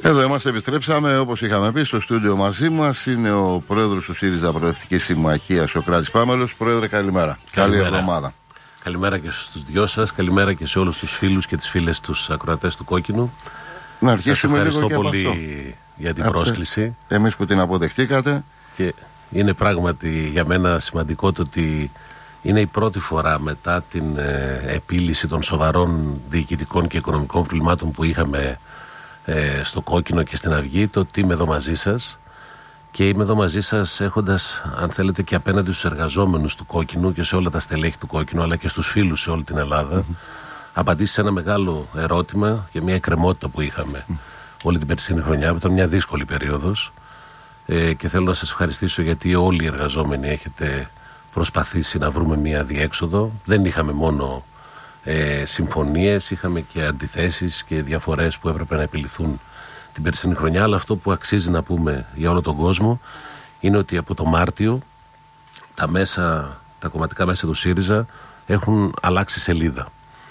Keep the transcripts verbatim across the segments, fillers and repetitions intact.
Εδώ είμαστε, επιστρέψαμε. Όπως είχαμε πει, στο στούντιο μαζί μας είναι ο πρόεδρος του ΣΥΡΙΖΑ Προοδευτικής Συμμαχίας, ο Κράτης Πάμελος. Πρόεδρε, καλημέρα. Καλημέρα. Καλή εβδομάδα. Καλημέρα και στους δυο σας. Καλημέρα και σε όλους τους φίλους και τις φίλες τους ακροατές του Κόκκινου. Να αρχίσουμε σας ευχαριστώ λίγο πολύ αυτό. για την Αυτή, πρόσκληση. Εμείς που την αποδεχτήκατε. Και είναι πράγματι για μένα σημαντικό το ότι είναι η πρώτη φορά μετά την ε, επίλυση των σοβαρών διοικητικών και οικονομικών προβλημάτων που είχαμε ε, στο Κόκκινο και στην Αυγή, το ότι είμαι εδώ μαζί σας. Και είμαι εδώ μαζί σας έχοντας, αν θέλετε, και απέναντι στους εργαζόμενους του Κόκκινου και σε όλα τα στελέχη του Κόκκινου, αλλά και στους φίλους σε όλη την Ελλάδα, mm-hmm. απαντήσει σε ένα μεγάλο ερώτημα και μια εκκρεμότητα που είχαμε mm. όλη την περσινή χρονιά, που ήταν μια δύσκολη περίοδος. Ε, και θέλω να σας ευχαριστήσω γιατί όλοι οι εργαζόμενοι έχετε προσπαθήσει να βρούμε μια διέξοδο. Δεν είχαμε μόνο ε, συμφωνίες, είχαμε και αντιθέσεις και διαφορές που έπρεπε να επιληθούν την περσινή χρονιά, αλλά αυτό που αξίζει να πούμε για όλο τον κόσμο είναι ότι από το Μάρτιο τα μέσα, τα κομματικά μέσα του ΣΥΡΙΖΑ έχουν αλλάξει σελίδα.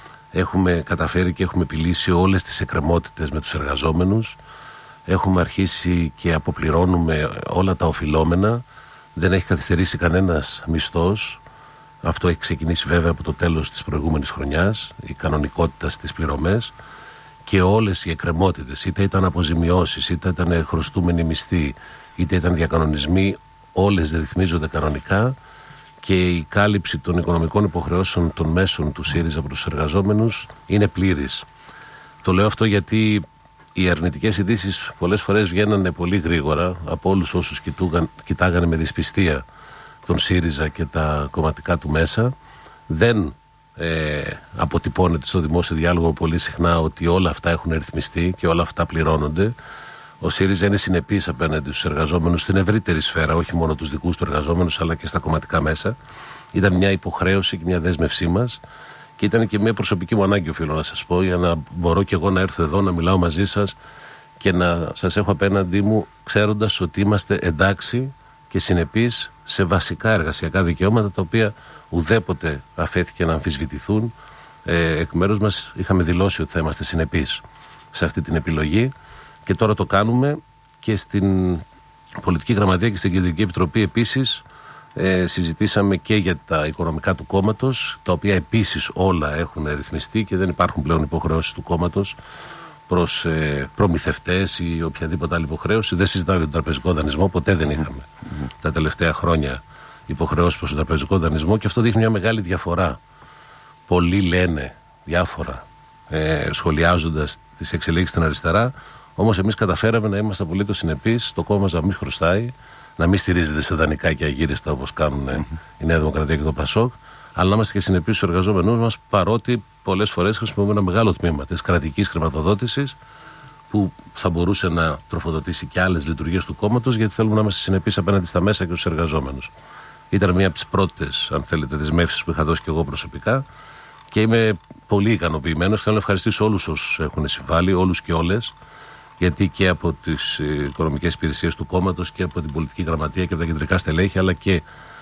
Έχουμε καταφέρει και έχουμε επιλύσει όλες τις εκκρεμότητες με τους εργαζόμενους. Έχουμε αρχίσει και αποπληρώνουμε όλα τα οφειλόμενα. Δεν έχει καθυστερήσει κανένας μισθός. Αυτό έχει ξεκινήσει βέβαια από το τέλος της προηγούμενης χρονιάς, η κανονικότητα στις πληρωμές. Και όλες οι εκκρεμότητες, είτε ήταν αποζημιώσεις, είτε ήταν χρωστούμενοι μισθοί, είτε ήταν διακανονισμοί, όλες ρυθμίζονται κανονικά και η κάλυψη των οικονομικών υποχρεώσεων των μέσων του ΣΥΡΙΖΑ προς τους εργαζόμενους είναι πλήρης. Το λέω αυτό γιατί οι αρνητικές ειδήσεις πολλές φορές βγαίνανε πολύ γρήγορα από όλους όσους κοιτούγαν, κοιτάγανε με δυσπιστία τον ΣΥΡΙΖΑ και τα κομματικά του μέσα. Δεν Ε, αποτυπώνεται στο δημόσιο διάλογο πολύ συχνά ότι όλα αυτά έχουν ρυθμιστεί και όλα αυτά πληρώνονται. Ο ΣΥΡΙΖΑ είναι συνεπής απέναντι στους εργαζόμενους στην ευρύτερη σφαίρα, όχι μόνο τους δικούς του εργαζόμενους, αλλά και στα κομματικά μέσα. Ήταν μια υποχρέωση και μια δέσμευσή μας και ήταν και μια προσωπική μου ανάγκη, οφείλω να σας πω, για να μπορώ και εγώ να έρθω εδώ να μιλάω μαζί σας και να σας έχω απέναντί μου, ξέροντας ότι είμαστε εντάξει και συνεπείς σε βασικά εργασιακά δικαιώματα, τα οποία ουδέποτε αφέθηκε να αμφισβητηθούν. Ε, εκ μέρους μας είχαμε δηλώσει ότι θα είμαστε συνεπείς σε αυτή την επιλογή και τώρα το κάνουμε. Και στην Πολιτική Γραμματεία και στην Κεντρική Επιτροπή επίσης ε, συζητήσαμε και για τα οικονομικά του κόμματος, τα οποία επίσης όλα έχουν ρυθμιστεί και δεν υπάρχουν πλέον υποχρεώσεις του κόμματος προς ε, προμηθευτές ή οποιαδήποτε άλλη υποχρέωση. Δεν συζητάω για τον τραπεζικό δανεισμό, ποτέ δεν είχαμε mm-hmm. τα τελευταία χρόνια υποχρεώσεις προς τον τραπεζικό δανεισμό και αυτό δείχνει μια μεγάλη διαφορά. Πολλοί λένε διάφορα ε, σχολιάζοντας τις εξελίξεις στην αριστερά, όμως εμείς καταφέραμε να είμαστε απολύτως συνεπείς, το κόμμα μας να μην χρωστάει, να μην στηρίζεται σε δανεικά και αγύριστα όπως κάνουν mm-hmm. η Νέα Δημοκρατία και το ΠΑΣΟΚ, αλλά να είμαστε και συνεπείς στους εργαζόμενους μας, παρότι πολλές φορές χρησιμοποιούμε ένα μεγάλο τμήμα της κρατικής χρηματοδότησης που θα μπορούσε να τροφοδοτήσει και άλλες λειτουργίες του κόμματος, γιατί θέλουμε να είμαστε συνεπείς απέναντι στα μέσα και στους εργαζόμενους. Ήταν μία από τις πρώτες, αν θέλετε, δεσμεύσεις που είχα δώσει και εγώ προσωπικά και είμαι πολύ ικανοποιημένος. Θέλω να ευχαριστήσω όλους όσους έχουν συμβάλει, όλους και όλες, γιατί και από τις οικονομικές υπηρεσίες του κόμματος και από την Πολιτική Γραμματεία και από τα κεντρικά στελέχη, αλλά και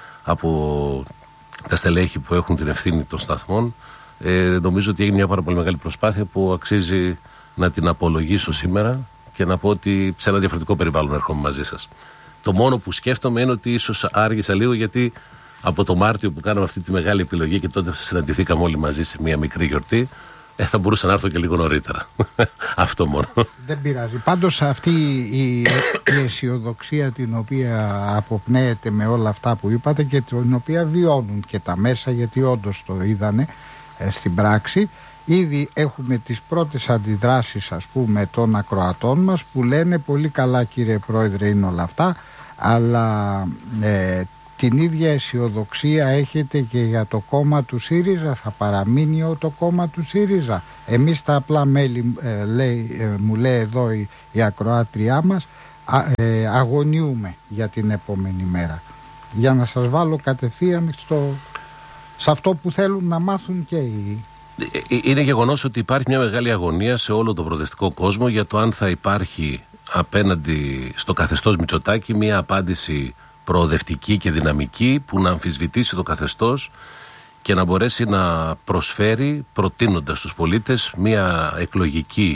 από τα στελέχη που έχουν την ευθύνη των σταθμών, ε, νομίζω ότι έγινε μια πάρα πολύ μεγάλη προσπάθεια που αξίζει να την απολογίσω σήμερα και να πω ότι σε ένα διαφορετικό περιβάλλον έρχομαι μαζί σας. Το μόνο που σκέφτομαι είναι ότι ίσως άργησα λίγο, γιατί από το Μάρτιο που κάναμε αυτή τη μεγάλη επιλογή και τότε συναντηθήκαμε όλοι μαζί σε μια μικρή γιορτή, ε, θα μπορούσα να έρθω και λίγο νωρίτερα. Αυτό μόνο. Δεν πειράζει. Πάντως αυτή η, η αισιοδοξία την οποία αποπνέεται με όλα αυτά που είπατε και την οποία βιώνουν και τα μέσα, γιατί όντως το είδανε ε, στην πράξη, ήδη έχουμε τις πρώτες αντιδράσεις, ας πούμε, των ακροατών μας που λένε πολύ καλά κύριε Πρόεδρε είναι όλα αυτά, αλλά ε, την ίδια αισιοδοξία έχετε και για το κόμμα του ΣΥΡΙΖΑ? Θα παραμείνει το κόμμα του ΣΥΡΙΖΑ? Εμείς τα απλά μέλη, ε, λέει, ε, μου λέει εδώ η, η ακροάτριά μας, α, ε, αγωνιούμε για την επόμενη μέρα. Για να σας βάλω κατευθείαν στο, σε αυτό που θέλουν να μάθουν και οι... Είναι γεγονός ότι υπάρχει μια μεγάλη αγωνία σε όλο τον προοδευτικό κόσμο για το αν θα υπάρχει απέναντι στο καθεστώς Μητσοτάκη μια απάντηση προοδευτική και δυναμική που να αμφισβητήσει το καθεστώς και να μπορέσει να προσφέρει, προτείνοντας στους πολίτες, μια εκλογική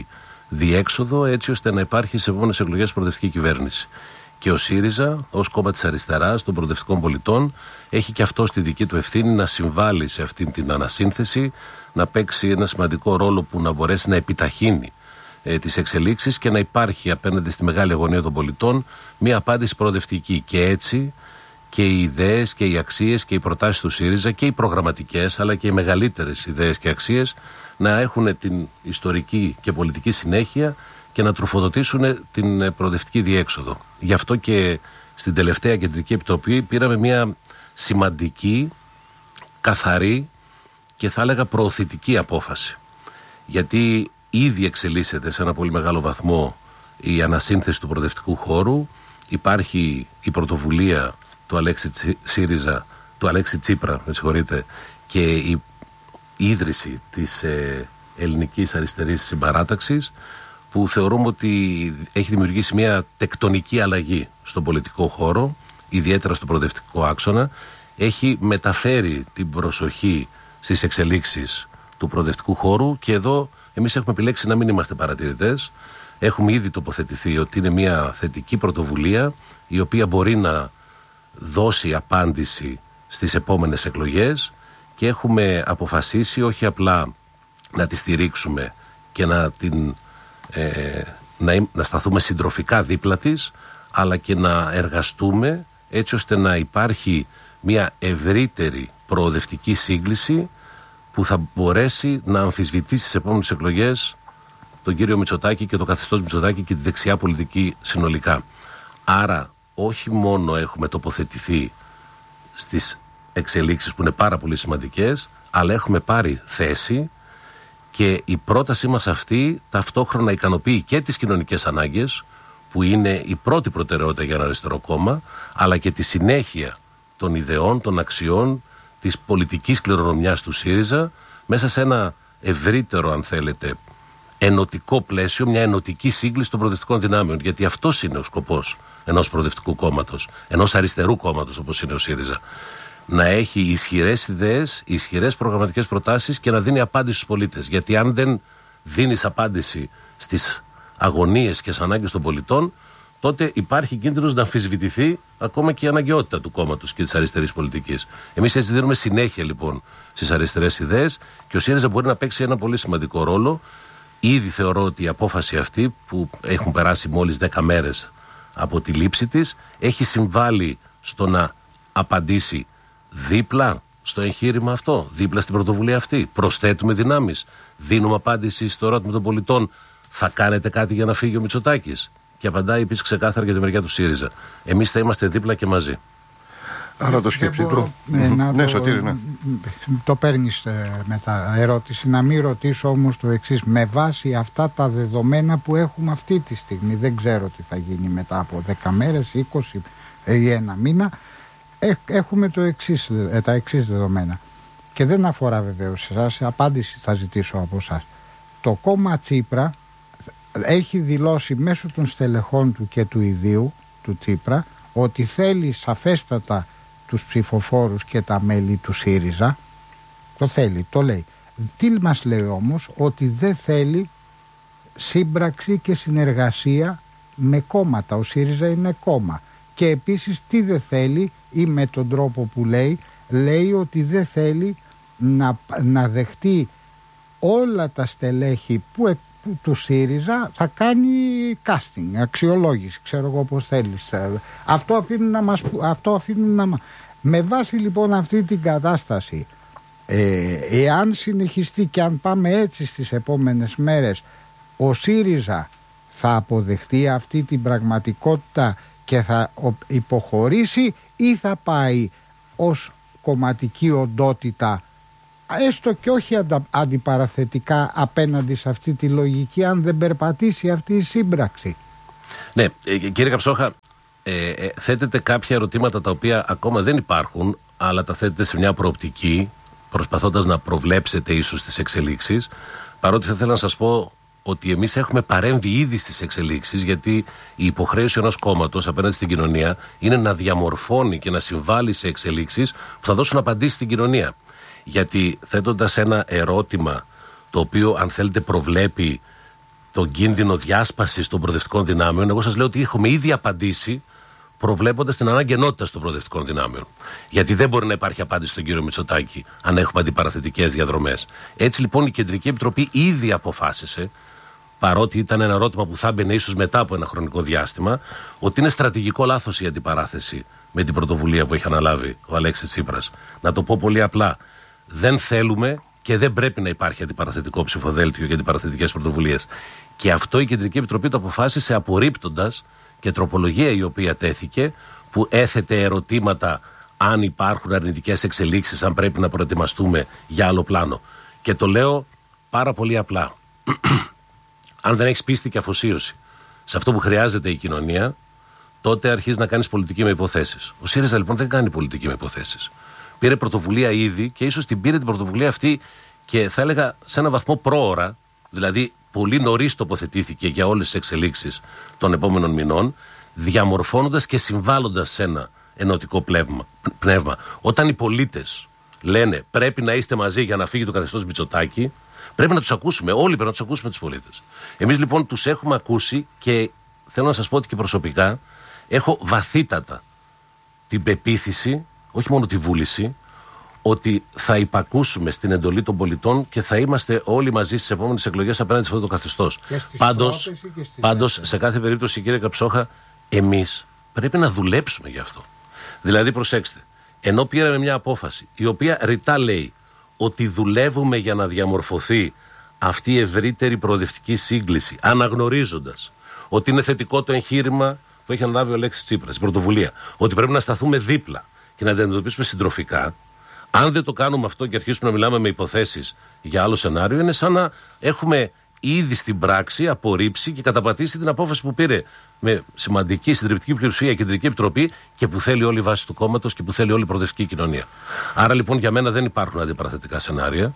διέξοδο, έτσι ώστε να υπάρχει σε επόμενες εκλογές προοδευτική κυβέρνηση. Και ο ΣΥΡΙΖΑ, ως κόμμα της αριστεράς, των προοδευτικών πολιτών, έχει και αυτό στη δική του ευθύνη να συμβάλλει σε αυτήν την ανασύνθεση, να παίξει ένα σημαντικό ρόλο που να μπορέσει να επιταχύνει ε, τις εξελίξεις και να υπάρχει απέναντι στη μεγάλη αγωνία των πολιτών μια απάντηση προοδευτική. Και έτσι και οι ιδέες και οι αξίες και οι προτάσεις του ΣΥΡΙΖΑ και οι προγραμματικές αλλά και οι μεγαλύτερες ιδέες και αξίες να έχουν την ιστορική και πολιτική συνέχεια και να τροφοδοτήσουν την προοδευτική διέξοδο. Γι' αυτό και στην τελευταία Κεντρική Επιτροπή πήραμε μια σημαντική, καθαρή και θα έλεγα προωθητική απόφαση. Γιατί ήδη εξελίσσεται σε ένα πολύ μεγάλο βαθμό η ανασύνθεση του προοδευτικού χώρου. Υπάρχει η πρωτοβουλία του Αλέξη ΣΥΡΙΖΑ, του Αλέξη Τσίπρα, με συγχωρείτε, και η ίδρυση της ε, ελληνικής αριστερής συμπαράταξης, που θεωρούμε ότι έχει δημιουργήσει μια τεκτονική αλλαγή στον πολιτικό χώρο, ιδιαίτερα στον προοδευτικό άξονα. Έχει μεταφέρει την προσοχή στις εξελίξεις του προοδευτικού χώρου και εδώ εμείς έχουμε επιλέξει να μην είμαστε παρατηρητές. Έχουμε ήδη τοποθετηθεί ότι είναι μια θετική πρωτοβουλία η οποία μπορεί να δώσει απάντηση στις επόμενες εκλογές και έχουμε αποφασίσει όχι απλά να τη στηρίξουμε και να, την, ε, να, να σταθούμε συντροφικά δίπλα της, αλλά και να εργαστούμε έτσι ώστε να υπάρχει μια ευρύτερη προοδευτική σύγκληση που θα μπορέσει να αμφισβητήσει στις επόμενες εκλογές τον κύριο Μητσοτάκη και το καθεστώς Μητσοτάκη και τη δεξιά πολιτική συνολικά. Άρα όχι μόνο έχουμε τοποθετηθεί στις εξελίξεις που είναι πάρα πολύ σημαντικές, αλλά έχουμε πάρει θέση και η πρότασή μας αυτή ταυτόχρονα ικανοποιεί και τις κοινωνικές ανάγκες, που είναι η πρώτη προτεραιότητα για ένα αριστερό κόμμα, αλλά και τη συνέχεια των ιδεών, των αξιών, της πολιτικής κληρονομιάς του ΣΥΡΙΖΑ μέσα σε ένα ευρύτερο, αν θέλετε, ενωτικό πλαίσιο, μια ενωτική σύγκληση των προοδευτικών δυνάμεων. Γιατί αυτός είναι ο σκοπός ενός προοδευτικού κόμματος, ενός αριστερού κόμματος όπως είναι ο ΣΥΡΙΖΑ. Να έχει ισχυρές ιδέες, ισχυρές προγραμματικές προτάσεις και να δίνει απάντηση στους πολίτες. Γιατί αν δεν δίνεις απάντηση στις αγωνίες και στις ανάγκες των πολιτών, τότε υπάρχει κίνδυνος να αμφισβητηθεί ακόμα και η αναγκαιότητα του κόμματος και της αριστερής πολιτικής. Εμείς έτσι δίνουμε συνέχεια λοιπόν στις αριστερές ιδέες και ο ΣΥΡΙΖΑ μπορεί να παίξει ένα πολύ σημαντικό ρόλο. Ήδη θεωρώ ότι η απόφαση αυτή, που έχουν περάσει μόλις δέκα μέρες από τη λήψη της, έχει συμβάλει στο να απαντήσει δίπλα στο εγχείρημα αυτό, δίπλα στην πρωτοβουλία αυτή. Προσθέτουμε δυνάμεις, δίνουμε απάντηση στο ερώτημα των πολιτών, θα κάνετε κάτι για να φύγει ο Μητσοτάκης? Και απαντάει επίσης ξεκάθαρα για τη μεριά του ΣΥΡΙΖΑ. Εμείς θα είμαστε δίπλα και μαζί. Άρα το σκέψη του. Ναι, Σωτήρη, ναι. Το παίρνεις ε, μετά ερώτηση. Να μην ρωτήσω όμως το εξής. Με βάση αυτά τα δεδομένα που έχουμε αυτή τη στιγμή, δεν ξέρω τι θα γίνει μετά από δέκα μέρες, είκοσι ή ένα μήνα, ε, έχουμε το εξής, ε, τα εξής δεδομένα. Και δεν αφορά βεβαίως εσάς, απάντηση θα ζητήσω από εσάς. Το κόμμα Τσίπρα έχει δηλώσει μέσω των στελεχών του και του ιδίου του Τσίπρα ότι θέλει σαφέστατα τους ψηφοφόρους και τα μέλη του ΣΥΡΙΖΑ. Το θέλει, το λέει. Τι μας λέει όμως? Ότι δεν θέλει σύμπραξη και συνεργασία με κόμματα. Ο ΣΥΡΙΖΑ είναι κόμμα. Και επίσης τι δεν θέλει, ή με τον τρόπο που λέει, λέει ότι δεν θέλει να, να δεχτεί όλα τα στελέχη που του ΣΥΡΙΖΑ, θα κάνει casting, αξιολόγηση, ξέρω εγώ πώς θέλεις. Αυτό αφήνουν να μας, αυτό αφήνουν να μας. Με βάση λοιπόν αυτή την κατάσταση, ε, εάν συνεχιστεί και αν πάμε έτσι στις επόμενες μέρες, ο ΣΥΡΙΖΑ θα αποδεχτεί αυτή την πραγματικότητα και θα υποχωρήσει, ή θα πάει ως κομματική οντότητα, έστω και όχι αντα, αντιπαραθετικά απέναντι σε αυτή τη λογική, αν δεν περπατήσει αυτή η σύμπραξη? Ναι, ε, κύριε Καψόχα, ε, ε, θέτετε κάποια ερωτήματα τα οποία ακόμα δεν υπάρχουν, αλλά τα θέτετε σε μια προοπτική, προσπαθώντας να προβλέψετε ίσως τις εξελίξεις, παρότι θα ήθελα να σας πω ότι εμείς έχουμε παρέμβει ήδη στις εξελίξεις, γιατί η υποχρέωση ενός κόμματος απέναντι στην κοινωνία είναι να διαμορφώνει και να συμβάλλει σε εξελίξεις που θα δώσουν απαντήσεις στην κοινωνία. Γιατί θέτοντας ένα ερώτημα το οποίο, αν θέλετε, προβλέπει τον κίνδυνο διάσπασης των προοδευτικών δυνάμεων, εγώ σας λέω ότι έχουμε ήδη απαντήσει προβλέποντας την ανάγκη ενότητας των προοδευτικών δυνάμεων. Γιατί δεν μπορεί να υπάρχει απάντηση στον κύριο Μητσοτάκη αν έχουμε αντιπαραθετικές διαδρομές. Έτσι λοιπόν η Κεντρική Επιτροπή ήδη αποφάσισε, παρότι ήταν ένα ερώτημα που θα μπαινε ίσως μετά από ένα χρονικό διάστημα, ότι είναι στρατηγικό λάθος η αντιπαράθεση με την πρωτοβουλία που έχει αναλάβει ο Αλέξης Τσίπρας. Να το πω πολύ απλά. Δεν θέλουμε και δεν πρέπει να υπάρχει αντιπαραθετικό ψηφοδέλτιο και αντιπαραθετικές πρωτοβουλίες. Και αυτό η Κεντρική Επιτροπή το αποφάσισε απορρίπτοντας και τροπολογία η οποία τέθηκε, που έθετε ερωτήματα αν υπάρχουν αρνητικές εξελίξεις, αν πρέπει να προετοιμαστούμε για άλλο πλάνο. Και το λέω πάρα πολύ απλά. Αν δεν έχεις πίστη και αφοσίωση σε αυτό που χρειάζεται η κοινωνία, τότε αρχίζεις να κάνεις πολιτική με υποθέσεις. Ο ΣΥΡΙΖΑ λοιπόν δεν κάνει πολιτική με υποθέσεις. Πήρε πρωτοβουλία ήδη και ίσως την πήρε την πρωτοβουλία αυτή και θα έλεγα σε ένα βαθμό πρόωρα, δηλαδή πολύ νωρίς τοποθετήθηκε για όλες τις εξελίξεις των επόμενων μηνών, διαμορφώνοντας και συμβάλλοντας σε ένα ενωτικό πνεύμα. πνεύμα. Όταν οι πολίτες λένε πρέπει να είστε μαζί για να φύγει το καθεστώς Μητσοτάκη, πρέπει να τους ακούσουμε. Όλοι πρέπει να τους ακούσουμε τους πολίτες. Εμείς λοιπόν τους έχουμε ακούσει και θέλω να σας πω ότι και προσωπικά έχω βαθύτατα την πεποίθηση, όχι μόνο τη βούληση, ότι θα υπακούσουμε στην εντολή των πολιτών και θα είμαστε όλοι μαζί στις επόμενες εκλογές απέναντι σε αυτό το καθεστώς. Πάντως, πάντως σε κάθε περίπτωση, κύριε Καψόχα, εμείς πρέπει να δουλέψουμε γι' αυτό. Δηλαδή, προσέξτε, ενώ πήραμε μια απόφαση η οποία ρητά λέει ότι δουλεύουμε για να διαμορφωθεί αυτή η ευρύτερη προοδευτική σύγκληση, αναγνωρίζοντας ότι είναι θετικό το εγχείρημα που έχει αναλάβει ο Αλέξης Τσίπρας, η πρωτοβουλία, ότι πρέπει να σταθούμε δίπλα και να αντιμετωπίσουμε συντροφικά. Αν δεν το κάνουμε αυτό και αρχίσουμε να μιλάμε με υποθέσεις για άλλο σενάριο, είναι σαν να έχουμε ήδη στην πράξη απορρίψει και καταπατήσει την απόφαση που πήρε με σημαντική συντριπτική πλειοψηφία η Κεντρική Επιτροπή και που θέλει όλη η βάση του κόμματος και που θέλει όλη η προοδευτική κοινωνία. Άρα λοιπόν για μένα δεν υπάρχουν αντιπαραθετικά σενάρια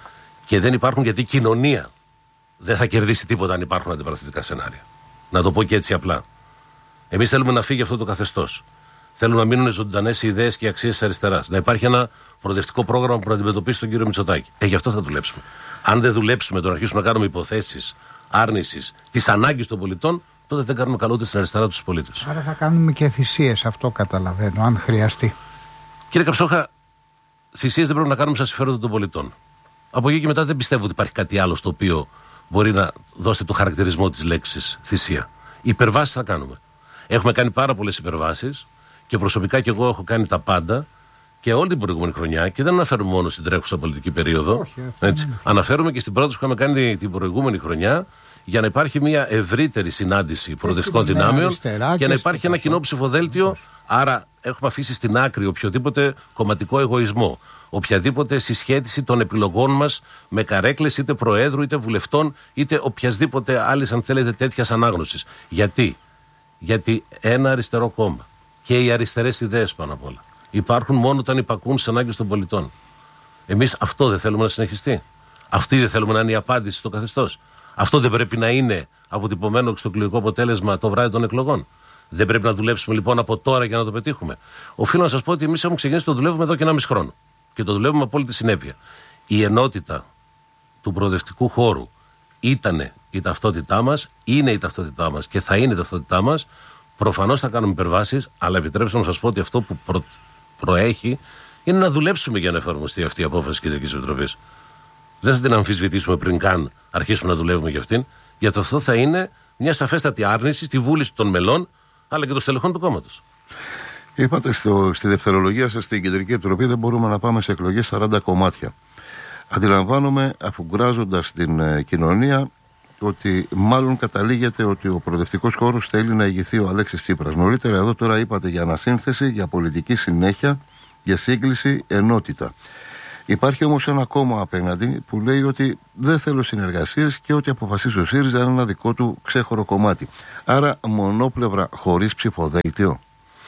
και δεν υπάρχουν γιατί η κοινωνία δεν θα κερδίσει τίποτα αν υπάρχουν αντιπαραθετικά σενάρια. Να το πω και έτσι απλά. Εμείς θέλουμε να φύγει αυτό το καθεστώς. Θέλουν να μείνουν ζωντανές οι ιδέες και οι αξίες της αριστεράς. Να υπάρχει ένα προοδευτικό πρόγραμμα που να αντιμετωπίσει τον κύριο Μητσοτάκη. Ε, γι' αυτό θα δουλέψουμε. Αν δεν δουλέψουμε, το να αρχίσουμε να κάνουμε υποθέσεις άρνησης της ανάγκης των πολιτών, τότε δεν κάνουμε καλό ούτε στην αριστερά τους πολίτες. Άρα θα κάνουμε και θυσίες, αυτό καταλαβαίνω, αν χρειαστεί. Κύριε Καψόχα, θυσίες δεν πρέπει να κάνουμε σαν συμφέροντα των πολιτών. Από εκεί και μετά δεν πιστεύω ότι υπάρχει κάτι άλλο στο οποίο μπορεί να δώσει το χαρακτηρισμό της λέξης θυσία. Υπερβάσεις θα κάνουμε. Έχουμε κάνει πάρα πολλές υπερβάσεις και προσωπικά και εγώ έχω κάνει τα πάντα και όλη την προηγούμενη χρονιά και δεν αναφέρουμε μόνο στην τρέχουσα πολιτική περίοδο. Όχι, έτσι. Ναι. Αναφέρουμε και στην πρόταση που είχαμε κάνει την προηγούμενη χρονιά για να υπάρχει μια ευρύτερη συνάντηση προοδευτικών δυνάμεων και, και να υπάρχει ένα κοινό ψηφοδέλτιο. Άρα έχουμε αφήσει στην άκρη οποιοδήποτε κομματικό εγωισμό, οποιαδήποτε συσχέτιση των επιλογών μας με καρέκλες είτε προέδρου είτε βουλευτών είτε οποιασδήποτε άλλης αν θέλετε τέτοιας ανάγνωσης. Γιατί? Γιατί ένα αριστερό κόμμα και οι αριστερές ιδέες πάνω απ' όλα υπάρχουν μόνο όταν υπακούν στις ανάγκες των πολιτών. Εμείς αυτό δεν θέλουμε να συνεχιστεί. Αυτή δεν θέλουμε να είναι η απάντηση στο καθεστώς. Αυτό δεν πρέπει να είναι αποτυπωμένο στο εκλογικό αποτέλεσμα το βράδυ των εκλογών. Δεν πρέπει να δουλέψουμε λοιπόν από τώρα για να το πετύχουμε. Οφείλω να σας πω ότι εμείς έχουμε ξεκινήσει το δουλεύουμε εδώ και ένα μισό χρόνο. Και το δουλεύουμε με απόλυτη συνέπεια. Η ενότητα του προοδευτικού χώρου ήταν η ταυτότητά μας, είναι η ταυτότητά μας και θα είναι η ταυτότητά μας. Προφανώς θα κάνουμε υπερβάσεις, αλλά επιτρέψτε να σας πω ότι αυτό που προ... προέχει είναι να δουλέψουμε για να εφαρμοστεί αυτή η απόφαση της Κεντρικής Επιτροπής. Δεν θα την αμφισβητήσουμε πριν καν αρχίσουμε να δουλεύουμε για αυτήν, γιατί αυτό θα είναι μια σαφέστατη άρνηση στη βούληση των μελών αλλά και των στελεχών του κόμματος. Είπατε στο, στη δευτερολογία σας στην Κεντρική Επιτροπή δεν μπορούμε να πάμε σε εκλογές σαράντα κομμάτια. Αντιλαμβάνομαι, αφουγκράζοντας την ε, κοινωνία, ότι μάλλον καταλήγεται ότι ο προοδευτικός χώρος θέλει να ηγηθεί ο Αλέξης Τσίπρας. Νωρίτερα εδώ τώρα είπατε για ανασύνθεση, για πολιτική συνέχεια, για σύγκληση, ενότητα. Υπάρχει όμως ένα κόμμα απέναντι που λέει ότι δεν θέλω συνεργασίες και ότι αποφασίζει ο ΣΥΡΙΖΑ είναι ένα δικό του ξέχωρο κομμάτι. Άρα μονόπλευρα χωρίς ψηφοδέλτιο.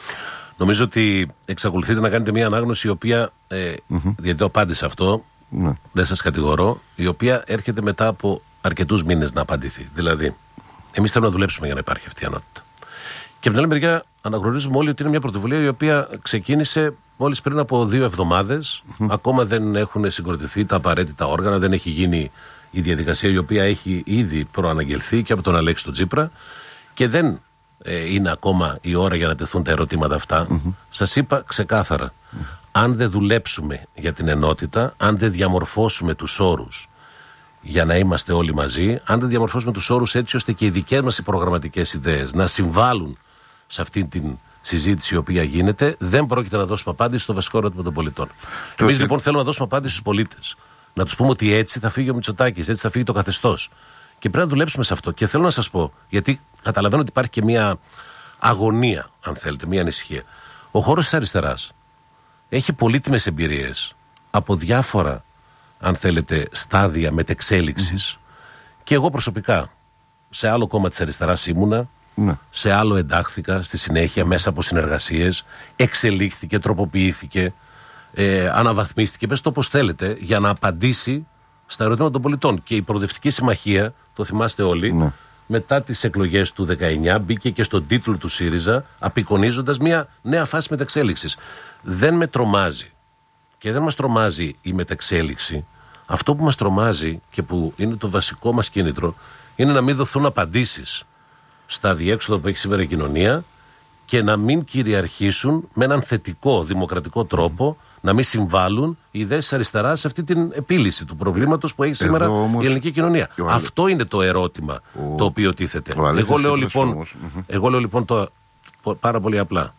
Νομίζω ότι εξακολουθείτε να κάνετε μια ανάγνωση η οποία, ε, mm-hmm. γιατί το απάντησα αυτό, mm-hmm. δεν σας κατηγορώ, η οποία έρχεται μετά από αρκετούς μήνες να απαντηθεί. Δηλαδή, εμείς θέλουμε να δουλέψουμε για να υπάρχει αυτή η ενότητα. Και από την άλλη μεριά, αναγνωρίζουμε όλοι ότι είναι μια πρωτοβουλία η οποία ξεκίνησε μόλις πριν από δύο εβδομάδες. Mm-hmm. Ακόμα δεν έχουν συγκροτηθεί τα απαραίτητα όργανα, δεν έχει γίνει η διαδικασία η οποία έχει ήδη προαναγγελθεί και από τον Αλέξη τον Τσίπρα και δεν ε, είναι ακόμα η ώρα για να τεθούν τα ερωτήματα αυτά. Mm-hmm. Σας είπα ξεκάθαρα, mm-hmm. αν δεν δουλέψουμε για την ενότητα, αν δεν διαμορφώσουμε τους όρους για να είμαστε όλοι μαζί, αν δεν διαμορφώσουμε τους όρους έτσι ώστε και οι δικές μας οι προγραμματικές ιδέες να συμβάλλουν σε αυτή την συζήτηση η οποία γίνεται, δεν πρόκειται να δώσουμε απάντηση στο βασικό ερώτημα των πολιτών. Το Εμείς και... λοιπόν θέλουμε να δώσουμε απάντηση στους πολίτες. Να τους πούμε ότι έτσι θα φύγει ο Μητσοτάκης, έτσι θα φύγει το καθεστώς. Και πρέπει να δουλέψουμε σε αυτό. Και θέλω να σας πω, γιατί καταλαβαίνω ότι υπάρχει και μια αγωνία, αν θέλετε, μια ανησυχία. Ο χώρος της αριστεράς έχει πολύτιμες εμπειρίες από διάφορα, αν θέλετε, στάδια μετεξέλιξης. Mm-hmm. Και εγώ προσωπικά σε άλλο κόμμα της αριστεράς ήμουνα, mm-hmm. σε άλλο εντάχθηκα στη συνέχεια μέσα από συνεργασίες, εξελίχθηκε, τροποποιήθηκε, ε, αναβαθμίστηκε, πες το όπως θέλετε, για να απαντήσει στα ερωτήματα των πολιτών. Και η Προοδευτική Συμμαχία, το θυμάστε όλοι, mm-hmm. μετά τις εκλογές του δεκαεννιά μπήκε και στον τίτλο του ΣΥΡΙΖΑ, απεικονίζοντας μια νέα φάση μεταξέλιξης. Δεν με τρομάζει και δεν μας τρομάζει η μεταξέλιξη. Αυτό που μας τρομάζει και που είναι το βασικό μας κίνητρο είναι να μην δοθούν απαντήσεις στα διέξοδα που έχει σήμερα η κοινωνία και να μην κυριαρχήσουν με έναν θετικό δημοκρατικό τρόπο, να μην συμβάλλουν οι ιδέες της αριστεράς σε αυτή την επίλυση του προβλήματος που έχει σήμερα όμως η ελληνική κοινωνία. Αυτό είναι το ερώτημα ο... το οποίο τίθεται. Εγώ λέω, λοιπόν, εγώ λέω λοιπόν το, πάρα πολύ απλά.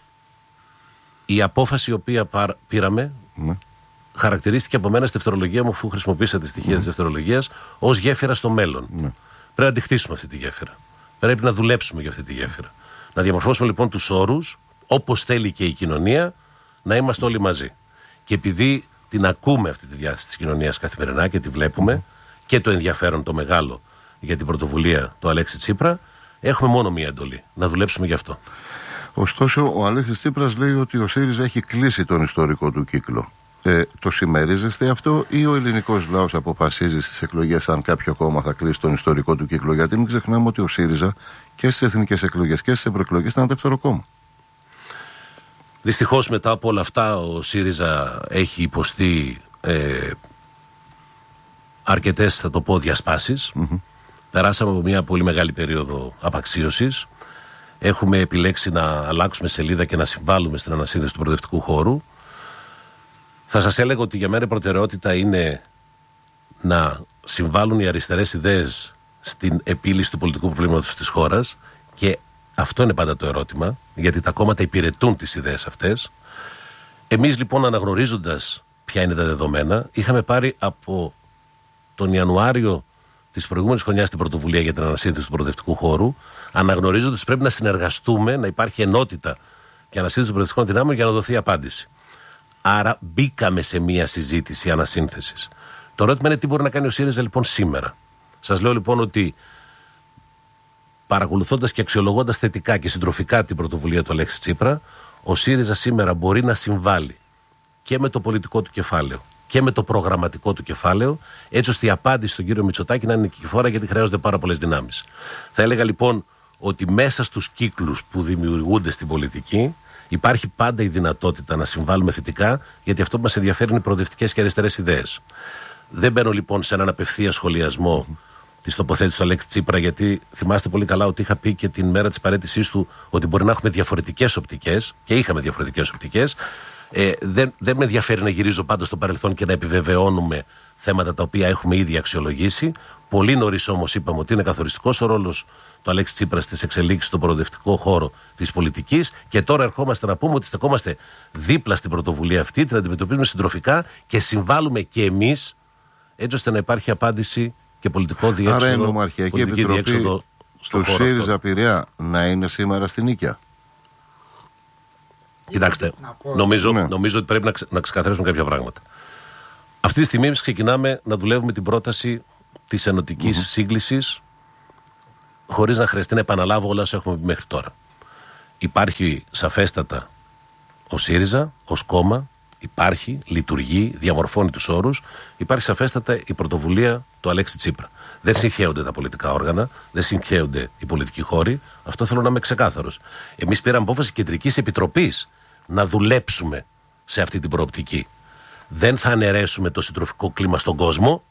Η απόφαση η οποία παρ, πήραμε ναι. χαρακτηρίστηκε από μένα στη δευτερολογία μου, αφού χρησιμοποίησα τη στοιχεία ναι. της δευτερολογίας, ως γέφυρα στο μέλλον. Ναι. Πρέπει να τη χτίσουμε αυτή τη γέφυρα. Πρέπει να δουλέψουμε για αυτή τη γέφυρα. Να διαμορφώσουμε λοιπόν τους όρους, όπως θέλει και η κοινωνία, να είμαστε όλοι μαζί. Και επειδή την ακούμε αυτή τη διάθεση της κοινωνίας καθημερινά και τη βλέπουμε mm. και το ενδιαφέρον το μεγάλο για την πρωτοβουλία του Αλέξη Τσίπρα, έχουμε μόνο μία εντολή. Να δουλέψουμε γι' αυτό. Ωστόσο, ο Αλέξης Τσίπρας λέει ότι ο ΣΥΡΙΖΑ έχει κλείσει τον ιστορικό του κύκλο. Ε, το συμμερίζεστε αυτό ή ο ελληνικός λαός αποφασίζει στις εκλογές αν κάποιο κόμμα θα κλείσει τον ιστορικό του κύκλο? Γιατί μην ξεχνάμε ότι ο ΣΥΡΙΖΑ και στις εθνικές εκλογές και στις ευρωεκλογές ήταν δεύτερο κόμμα. Δυστυχώς μετά από όλα αυτά ο ΣΥΡΙΖΑ έχει υποστεί ε, αρκετές, θα το πω, διασπάσεις. Mm-hmm. Περάσαμε από μια πολύ μεγάλη περίοδο απαξίωσης. Έχουμε επιλέξει να αλλάξουμε σελίδα και να συμβάλλουμε στην ανασύνδεση του προοδευτικού χώρου. Θα σας έλεγα ότι για μένα η προτεραιότητα είναι να συμβάλλουν οι αριστερές ιδέες στην επίλυση του πολιτικού προβλήματος της χώρας και αυτό είναι πάντα το ερώτημα, γιατί τα κόμματα υπηρετούν τις ιδέες αυτές. Εμείς λοιπόν, αναγνωρίζοντας ποια είναι τα δεδομένα, είχαμε πάρει από τον Ιανουάριο της προηγούμενης χρονιάς την πρωτοβουλία για την ανασύνθεση του προοδευτικού χώρου, αναγνωρίζοντας ότι πρέπει να συνεργαστούμε, να υπάρχει ενότητα και ανασύνθεση των προοδευτικών δυνάμεων για να δοθεί απάντηση. Άρα μπήκαμε σε μια συζήτηση ανασύνθεσης. Το ερώτημα είναι τι μπορεί να κάνει ο ΣΥΡΙΖΑ λοιπόν σήμερα. Σας λέω λοιπόν ότι παρακολουθώντας και αξιολογώντας θετικά και συντροφικά την πρωτοβουλία του Αλέξη Τσίπρα, ο ΣΥΡΙΖΑ σήμερα μπορεί να συμβάλλει και με το πολιτικό του κεφάλαιο και με το προγραμματικό του κεφάλαιο, έτσι ώστε η απάντηση στον κύριο Μητσοτάκη να είναι νικηφόρα, γιατί χρειάζονται πάρα πολλές δυνάμεις. Θα έλεγα λοιπόν ότι μέσα στους κύκλους που δημιουργούνται στην πολιτική υπάρχει πάντα η δυνατότητα να συμβάλλουμε θετικά, γιατί αυτό που μας ενδιαφέρει είναι οι προοδευτικές και αριστερές ιδέες. Δεν μπαίνω λοιπόν σε έναν απευθεία σχολιασμό τη τοποθέτηση του Αλέξη Τσίπρα, γιατί θυμάστε πολύ καλά ότι είχα πει και την μέρα της παραίτησής του ότι μπορεί να έχουμε διαφορετικές οπτικές, και είχαμε διαφορετικές οπτικές. Ε, δεν, δεν με ενδιαφέρει να γυρίζω πάντως στο παρελθόν και να επιβεβαιώνουμε θέματα τα οποία έχουμε ήδη αξιολογήσει. Πολύ νωρίς όμως είπαμε ότι είναι καθοριστικός ο ρόλος του Αλέξη Τσίπρα στις εξελίξεις στον προοδευτικό χώρο της πολιτικής, και τώρα ερχόμαστε να πούμε ότι στεκόμαστε δίπλα στην πρωτοβουλία αυτή, την αντιμετωπίζουμε συντροφικά και συμβάλλουμε και εμείς, έτσι ώστε να υπάρχει απάντηση και πολιτικό διέξοδο. Άρα η Νομαρχιακή Επιτροπή του ΣΥΡΙΖΑ Πειραιά να είναι σήμερα στην Νίκαια. Κοιτάξτε, νομίζω, ναι. νομίζω ότι πρέπει να, ξε, να ξεκαθαρίσουμε κάποια πράγματα. Αυτή τη στιγμή εμείς ξεκινάμε να δουλεύουμε την πρόταση της ενωτικής mm-hmm. σύγκλησης, χωρίς να χρειαστεί να επαναλάβω όλα όσα έχουμε πει μέχρι τώρα. Υπάρχει σαφέστατα ο ΣΥΡΙΖΑ ως κόμμα, υπάρχει, λειτουργεί, διαμορφώνει τους όρους, υπάρχει σαφέστατα η πρωτοβουλία του Αλέξη Τσίπρα. Δεν συγχέονται τα πολιτικά όργανα, δεν συγχέονται οι πολιτικοί χώροι, αυτό θέλω να είμαι ξεκάθαρος. Εμείς πήραμε απόφαση Κεντρικής Επιτροπής να δουλέψουμε σε αυτή την προοπτική. Δεν θα αναιρέσουμε το συντροφικό κλίμα στον κόσμο,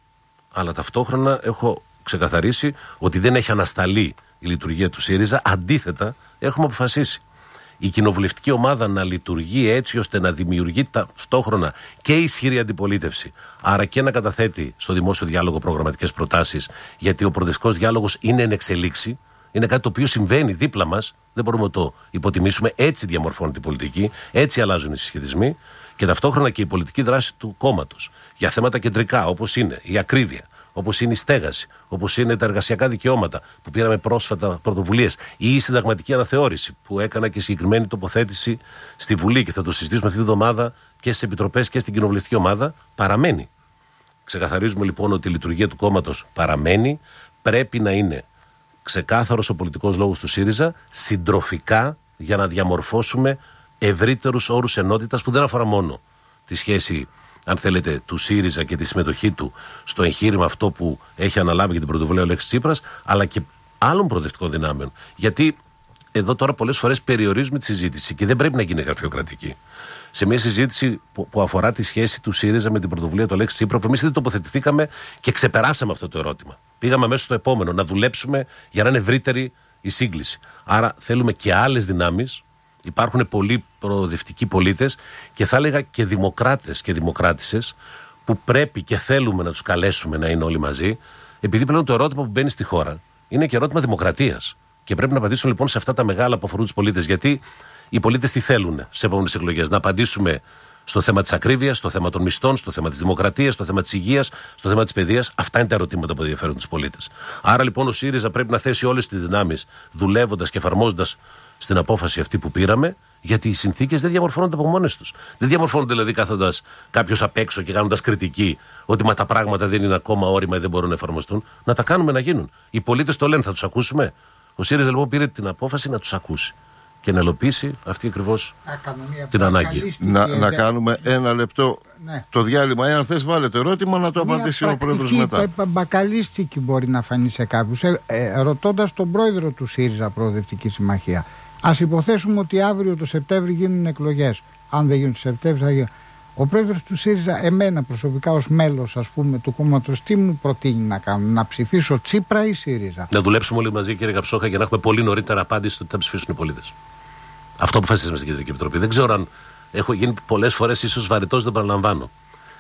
αλλά ταυτόχρονα έχω ξεκαθαρίσει ότι δεν έχει ανασταλεί η λειτουργία του ΣΥΡΙΖΑ. Αντίθετα, έχουμε αποφασίσει η κοινοβουλευτική ομάδα να λειτουργεί έτσι ώστε να δημιουργεί ταυτόχρονα και ισχυρή αντιπολίτευση, άρα και να καταθέτει στο δημόσιο διάλογο προγραμματικές προτάσεις, γιατί ο προοδευτικός διάλογος είναι εν εξελίξη, είναι κάτι το οποίο συμβαίνει δίπλα μας, δεν μπορούμε να το υποτιμήσουμε. Έτσι διαμορφώνεται η πολιτική, έτσι αλλάζουν οι συσχετισμοί, και ταυτόχρονα και η πολιτική δράση του κόμματος για θέματα κεντρικά, όπως είναι η ακρίβεια, όπως είναι η στέγαση, όπως είναι τα εργασιακά δικαιώματα που πήραμε πρόσφατα πρωτοβουλίες, ή η συνταγματική αναθεώρηση που έκανα και συγκεκριμένη τοποθέτηση στη Βουλή και θα το συζητήσουμε αυτή τη βδομάδα και στις επιτροπές και στην κοινοβουλευτική ομάδα, παραμένει. Ξεκαθαρίζουμε λοιπόν ότι η λειτουργία του κόμματος παραμένει, πρέπει να είναι ξεκάθαρος ο πολιτικός λόγος του ΣΥΡΙΖΑ, συντροφικά, για να διαμορφώσουμε ευρύτερους όρους ενότητας που δεν αφορά μόνο τη σχέση, αν θέλετε, του ΣΥΡΙΖΑ και τη συμμετοχή του στο εγχείρημα αυτό που έχει αναλάβει για την πρωτοβουλία ο Αλέξης Τσίπρας, αλλά και άλλων προοδευτικών δυνάμεων. Γιατί εδώ τώρα πολλές φορές περιορίζουμε τη συζήτηση και δεν πρέπει να γίνει γραφειοκρατική. Σε μια συζήτηση που, που αφορά τη σχέση του ΣΥΡΙΖΑ με την πρωτοβουλία του Αλέξη Τσίπρα, που εμείς δεν τοποθετηθήκαμε και ξεπεράσαμε αυτό το ερώτημα. Πήγαμε αμέσως στο επόμενο, να δουλέψουμε για να είναι ευρύτερη η σύγκληση. Άρα θέλουμε και άλλες δυνάμεις. Υπάρχουν πολλοί προοδευτικοί πολίτες και θα έλεγα και δημοκράτες και δημοκράτισσες που πρέπει και θέλουμε να τους καλέσουμε να είναι όλοι μαζί, επειδή πλέον το ερώτημα που μπαίνει στη χώρα είναι και ερώτημα δημοκρατίας. Και πρέπει να απαντήσουν λοιπόν σε αυτά τα μεγάλα που αφορούν τους πολίτες. Γιατί οι πολίτες τι θέλουν σε επόμενες εκλογές? Να απαντήσουμε στο θέμα της ακρίβειας, στο θέμα των μισθών, στο θέμα της δημοκρατίας, στο θέμα της υγείας, στο θέμα της παιδείας. Αυτά είναι τα ερωτήματα που ενδιαφέρουν τους πολίτες. Άρα λοιπόν ο ΣΥΡΙΖΑ πρέπει να θέσει όλες τις δυνάμεις, δουλεύοντας και εφαρμόζοντας στην απόφαση αυτή που πήραμε, γιατί οι συνθήκες δεν διαμορφώνονται από μόνες τους. Δεν διαμορφώνονται δηλαδή κάθοντας κάποιος απ' έξω και κάνοντας κριτική ότι μα τα πράγματα δεν είναι ακόμα όριμα ή δεν μπορούν να εφαρμοστούν. Να τα κάνουμε να γίνουν. Οι πολίτες το λένε, θα τους ακούσουμε. Ο ΣΥΡΙΖΑ λοιπόν πήρε την απόφαση να τους ακούσει και να ελοπίσει αυτή ακριβώς την ανάγκη. Να, να κάνουμε ένα λεπτό ναι. το διάλειμμα. Εάν θες βάλε το ερώτημα να το απαντήσει ο πρόεδρος μετά. Μπακαλίστικη μπορεί να φανεί σε κάποιους. Ε, ε, ρωτώντας τον πρόεδρο του ΣΥΡΙΖΑ Προοδευτική Συμμαχία, ας υποθέσουμε ότι αύριο το Σεπτέμβρη γίνουν εκλογές. Αν δεν γίνουν το Σεπτέμβρη θα γίνουν. Ο πρόεδρος του ΣΥΡΙΖΑ, εμένα προσωπικά ως μέλος ας πούμε του κόμματος, τι μου προτείνει να κάνω? Να ψηφίσω Τσίπρα ή ΣΥΡΙΖΑ? Να δουλέψουμε όλοι μαζί, κύριε Καψόχα, για να έχουμε πολύ νωρίτερα απάντηση στο τι θα ψηφίσουν οι πολίτες. Αυτό αποφασίσαμε στην Κεντρική Επιτροπή. Δεν ξέρω αν έχω γίνει πολλές φορές ίσως βαρετός, δεν παραλαμβάνω.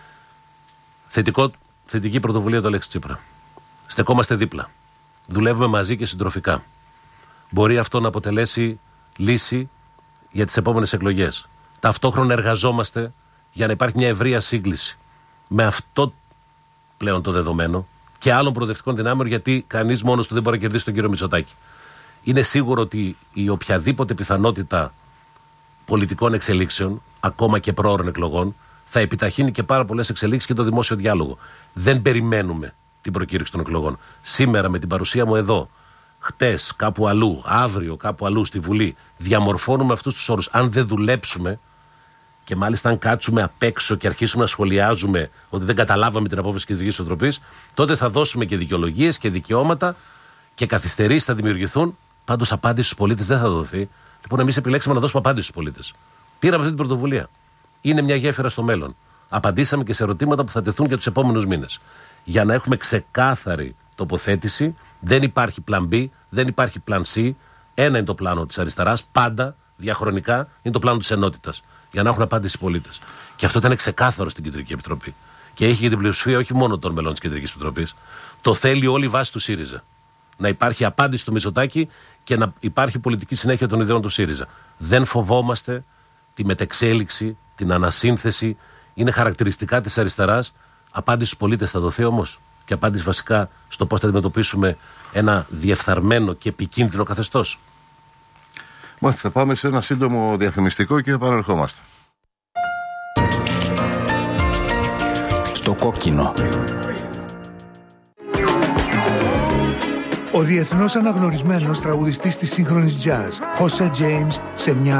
Θετικό, θετική πρωτοβουλία του Αλέξη Τσίπρα. Στεκόμαστε δίπλα. Δουλεύουμε μαζί και συντροφικά. Μπορεί αυτό να αποτελέσει λύση για τις επόμενες εκλογές. Ταυτόχρονα εργαζόμαστε για να υπάρχει μια ευρεία σύγκληση με αυτό πλέον το δεδομένο και άλλων προοδευτικών δυνάμεων, γιατί κανείς μόνος του δεν μπορεί να κερδίσει τον κύριο Μητσοτάκη. Είναι σίγουρο ότι η οποιαδήποτε πιθανότητα πολιτικών εξελίξεων, ακόμα και πρόωρων εκλογών, θα επιταχύνει και πάρα πολλές εξελίξεις και το δημόσιο διάλογο. Δεν περιμένουμε την προκήρυξη των εκλογών. Σήμερα με την παρουσία μου εδώ, χτες κάπου αλλού, αύριο κάπου αλλού στη Βουλή, διαμορφώνουμε αυτούς τους όρους. Αν δεν δουλέψουμε, και μάλιστα αν κάτσουμε απ' έξω και αρχίσουμε να σχολιάζουμε ότι δεν καταλάβαμε την απόφαση της Κεντρικής Επιτροπής, τότε θα δώσουμε και δικαιολογίες και δικαιώματα και καθυστερήσεις θα δημιουργηθούν. Πάντως απάντηση στους πολίτες δεν θα δοθεί. Λοιπόν, εμείς επιλέξαμε να δώσουμε απάντηση στους πολίτες. Πήραμε αυτή την πρωτοβουλία. Είναι μια γέφυρα στο μέλλον. Απαντήσαμε και σε ερωτήματα που θα τεθούν για τους επόμενους μήνες. Για να έχουμε ξεκάθαρη τοποθέτηση, δεν υπάρχει πλαν B, δεν υπάρχει πλαν C. Ένα είναι το πλάνο της αριστεράς, πάντα διαχρονικά είναι το πλάνο της ενότητας. Για να έχουν απάντηση οι πολίτες. Και αυτό ήταν ξεκάθαρο στην Κεντρική Επιτροπή. Και έχει και την πλειοψηφία όχι μόνο των μελών της Κεντρικής Επιτροπής. Το θέλει όλη η βάση του ΣΥΡΙΖΑ. Να υπάρχει απάντηση στο Μητσοτάκη και να υπάρχει πολιτική συνέχεια των ιδεών του ΣΥΡΙΖΑ. Δεν φοβόμαστε τη μετεξέλιξη, την ανασύνθεση. Είναι χαρακτηριστικά της αριστεράς. Απάντηση στους πολίτες θα δοθεί όμως. Και απάντηση βασικά στο πώς θα αντιμετωπίσουμε ένα διεφθαρμένο και επικίνδυνο καθεστώς. Μάλιστα, θα πάμε σε ένα σύντομο διαφημιστικό και επανερχόμαστε. Στο κόκκινο. Ο διεθνώς αναγνωρισμένος τραγουδιστής της σύγχρονης jazz, José James, σε μια